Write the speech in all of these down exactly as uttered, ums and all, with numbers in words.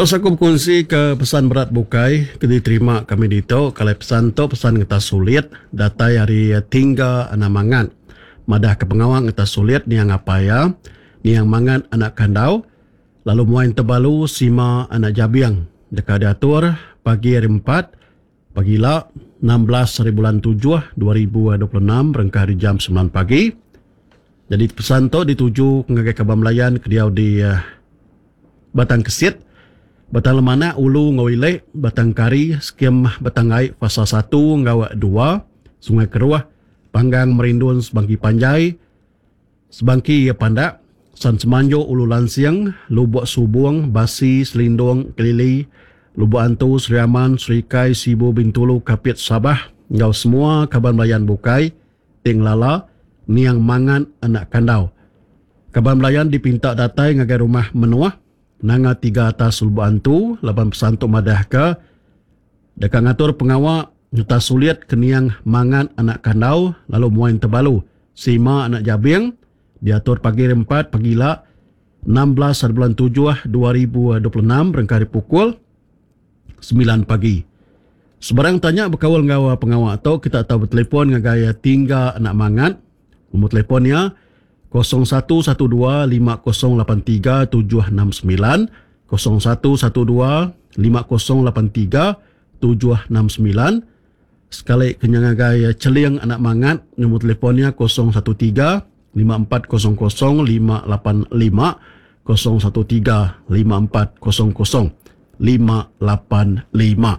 Masa aku berkongsi ke pesan berat bukai, kediterima kami dito, kalau pesan to pesan kita sulit, data hari tinggal anak mangan. Madah ke pengawang kita sulit ni yang apa ya, ni yang mangan anak kandau, lalu muain terbalu sima anak jabiang. Dekat diatur pagi hari empat, pagila enam belas hari bulan tujuh dua ribu dua puluh enam, berangkat hari jam sembilan pagi. Jadi pesan to dituju ngagai Kabam Melayan ke dia di uh, Batang Kesit. Batang lemana ulu ngawile, batang kari, skim batang ai, fasa satu, ngawak dua, sungai keruah, panggang merindun sebangki panjai, sebangki pandak, san semanjo ulu lansiang, lubuk subung, basi, selindung, kelili, lubuk antu, Seriaman, Serikai, Sibu, Bintulu, Kapit, Sabah, ngau semua Kabam Melayan bukai, ting lala, niang mangan anak kandau. Kabam Melayan dipinta datai ngagai rumah menua, nanga tiga atas lubuk antu, laban pesantuk madah ke, dekat ngatur pengawak, nyuta sulit keniang mangan anak kandau, lalu muain terbalu, sima anak jabiang, diatur pagi empat, pagila, enam belas hari bulan tujuh dua ribu dua puluh enam, berangkari pukul sembilan pagi. Sebarang tanya berkawal ngawa pengawak atau kita tahu bertelepon ngagaya tinggal anak mangan, nomor teleponnya, kosong satu satu dua lima kosong lapan tiga tujuh enam sembilan, kosong satu satu dua lima kosong lapan tiga tujuh enam sembilan. Sekali kenyang gaya celiang anak mangat, nombor telefonnya kosong satu tiga lima empat kosong kosong lima lapan lima, kosong satu tiga lima empat kosong kosong lima lapan lima.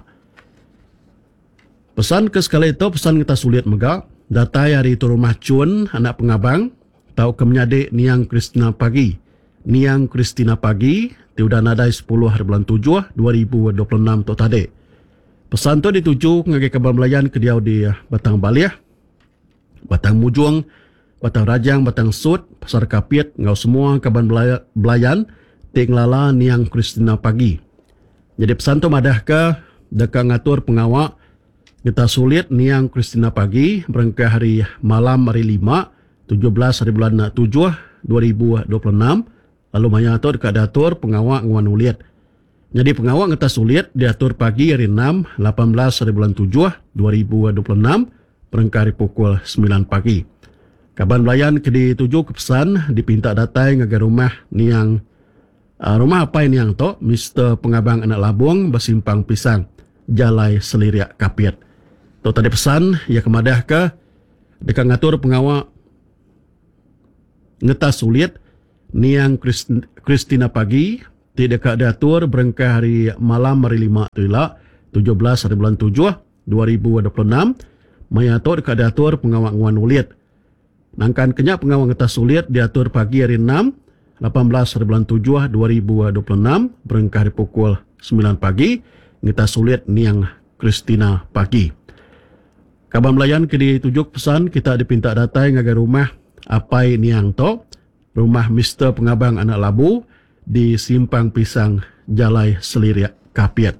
Pesan ke sekali itu, pesan kita sulit megak, data hari itu rumah cun anak pengabang, tahu kemenyadik Niang Kristina Pagi. Niang Kristina Pagi, tiudah nadai sepuluh hari bulan tujuh dua ribu dua puluh enam tu tadi. Pesan tu dituju ngagai Kabam Melayan ke dia di Batang Baliah, Batang Mujung, Batang Rajang, Batang Sud, Pasar Kapit, ngau semua Kabam Melayan, ting lala Niang Kristina Pagi. Jadi pesan tu madah ke dekat ngatur pengawak, kita sulit Niang Kristina Pagi, berangkat hari malam hari lima, tujuh belas hari bulan tujuh dua ribu dua puluh enam, lalu menyatur dekat diatur pengawak nguan uliat. Jadi pengawak kita sulit diatur pagi hari enam, lapan belas hari bulan tujuh dua ribu dua puluh enam, berangkat hari pukul sembilan pagi. Kabam Melayan ke dituju ke pesan dipinta datai ngagai rumah niang uh, rumah apa ini yang to Mister Pengabang Anak Labung Basimpang Pisang Jalai Seliriak Kapiat. Tu tadi pesan ya kemadah ke dekat ngatur pengawak ngetas sulit Niang Kristina Pagi di dekat diatur berangkat hari malam hari lima tu ila tujuh belas hari bulan tujuh dua ribu dua puluh enam, menyatur dekat diatur pengawak nguan uliat. Nangkan kenyak pengawak ngetas sulit diatur pagi hari enam, lapan belas hari bulan tujuh dua ribu dua puluh enam, berangkat hari pukul sembilan pagi, ngetas sulit Niang Kristina Pagi. Kabam Melayan ke ditujuk pesan kita dipinta datai ngagai rumah Apai Niang to, rumah Mister Pengabang Anak Labu di Simpang Pisang Jalai Seliriak Kapiat.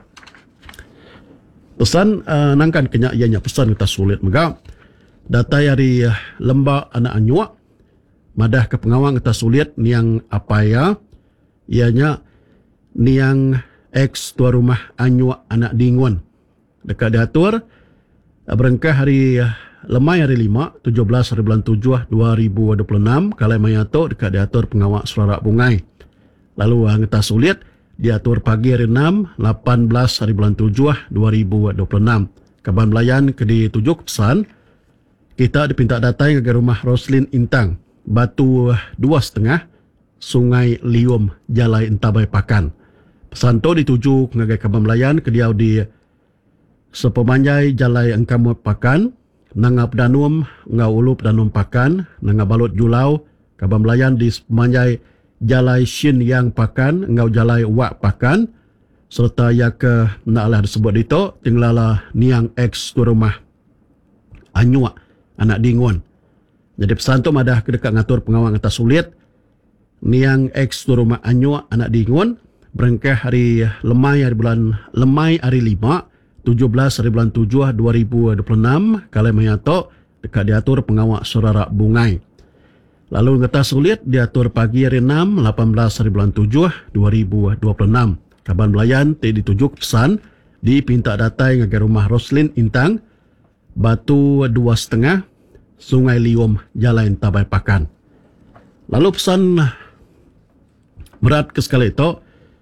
Pesan uh, nangkan kenyak ianya pesan kita sulit mega. Data dari uh, lembak anak anyuak madah ke pengawang kita sulit niang apa ya? Ianya niang ex tua rumah anyuak anak dingun. Dekat diatur uh, berangkat hari uh, lemai hari lima, tujuh belas hari bulan tujuh dua ribu dua puluh enam, kalai mayato dekat diatur pengawak Surarak Bungai. Lalu kita sulit diatur pagi hari enam, lapan belas hari bulan tujuh dua ribu dua puluh enam. Kabam Melayan ke ditujuk pesan kita dipinta datai ke rumah Roslin Intang, Batu dua setengah, Sungai Lium, Jalai Entabai Pakan. Pesan tu dituju ke Kabam Melayan ke dia di Sepemanjai Jalai Engkamut Pakan, Nangap Danum, Ngau Ulup Danum Pakan, Nangap Balut Julau, Kabam Melayan di Sepemanjai Jalai Shin Yang Pakan, Ngau Jalai Wak Pakan, serta ya ke naklah disebut itu, tinglala Niang X tu rumah Anyuak, anak dingun. Jadi pesan tu madah ke dekat ngatur pengawang atas sulit, Niang X tu rumah Anyuak, anak dingun, berangkat hari lemai hari bulan lemai hari lima, tujuh belas hari bulan tujuh dua ribu dua puluh enam, kalau menyato dekat diatur pengawak Surarak Bungai. Lalu ngeta sulit diatur pagi hari enam, lapan belas hari bulan tujuh dua ribu dua puluh enam. Kaban Belayan te dituju ke pesan di pinta datai ngagai rumah Roslin Intang, Batu dua setengah, Sungai Lium, Jalan Tabai Pakan. Lalu pesan berat ke sekali itu,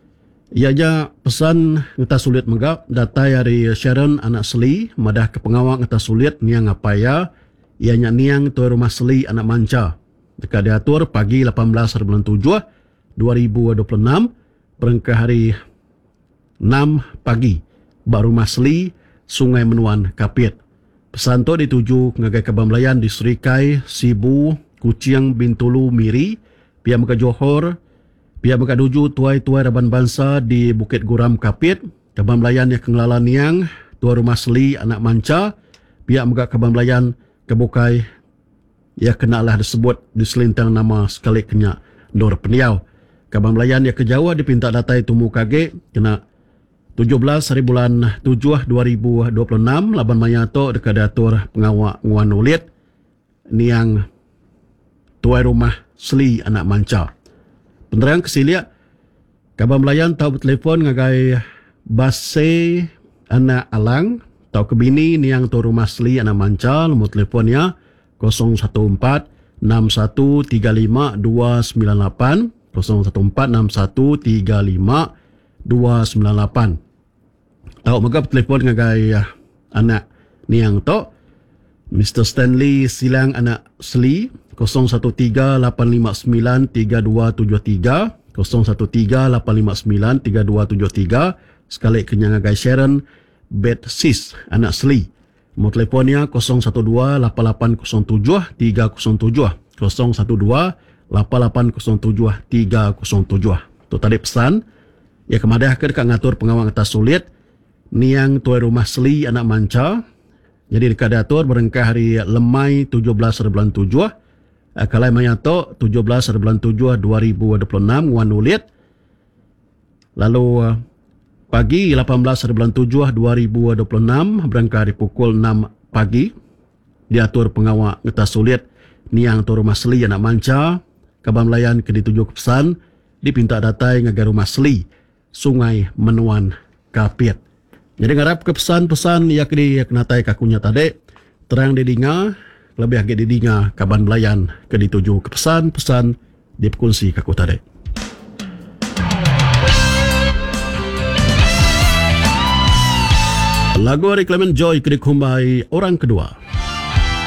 ianya pesan ngeta sulit menggap datai dari Sharon anak Seli, madah ke pengawang ngeta sulit niang apaya, ianya niang tu rumah Seli anak manca. Dekat diatur pagi lapan belas bulan tujuh dua ribu dua puluh enam berengkah hari enam pagi bak rumah Seli Sungai Menuan Kapit. Pesan tu dituju ngagai Kaban Belayan di Serikai, Sibu, Kuching, Bintulu, Miri, pihak Mekah Johor, pihak Mekah Duju, tuai-tuai Raban Bangsa di Bukit Guram Kapit, Kaban Belayan yang Kenglala Niang, tuai rumah Seli anak manca, pihak Mekah Kaban Belayan Kebukai, ia kenalah disebut di selintang nama sekali kenya Nur Peniau. Kaban Belayan yang ke Jawa dipinta datai tumu kage kena tujuh belas hari bulan tujuh dua ribu dua puluh enam laban manyato dekat datur pengawak nguan ulit niang tuai rumah Seli anak manca. Penerang kesilia Kaban Belayan tahu telefon ngagai Base anak Alang tahu kebini niang tu rumah Seli anak manca, nombor telefonnya kosong satu empat enam satu tiga lima dua sembilan lapan, kosong satu empat enam satu tiga lima dua sembilan lapan. Tahu megap telefon ngagai anak niang to Mister Stanley Silang anak Seli kosong satu tiga lapan lima sembilan tiga dua tujuh tiga, kosong satu tiga lapan lima sembilan tiga dua tujuh tiga, sekali kenyang ngagai Sharon Bet Sis anak Seli. Nombor telefonnya kosong satu dua lapan lapan kosong tujuh tiga kosong tujuh, kosong satu dua lapan lapan kosong tujuh tiga kosong tujuh. Tu tadi pesan ya kemadah ke dekat ngatur pengawang atas sulit niang tuai rumah Seli anak manca. Jadi dekat diatur berengkah hari lemai tujuh belas bulan tujuh, kalai mayato tujuh belas bulan tujuh dua ribu dua puluh enam wan ulit. Lalu pagi lapan belas bulan tujuh dua ribu dua puluh enam berangkat di pukul enam pagi diatur pengawak ngetas sulit niang tu rumah Seli anak manca. Kaban Belayan ke dituju ke pesan dipinta datai ngagai rumah Seli Sungai Menuan Kapit. Jadi ngarap ke pesan-pesan ya kedi ya kenatai kakunya tadi terang didinga lebih agak didinga Kaban Belayan ke dituju ke pesan-pesan diperkongsi kaku tadi. Lagu Hari Clement Joy kedikumbai orang kedua.